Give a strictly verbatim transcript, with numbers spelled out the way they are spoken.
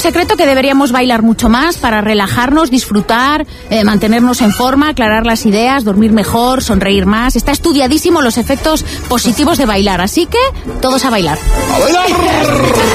secreto que deberíamos bailar mucho más para relajarnos, disfrutar, eh, mantenernos en forma, aclarar las ideas, dormir mejor, sonreír más. Está estudiadísimo los efectos positivos de bailar, así que todos a bailar. ¡A bailar!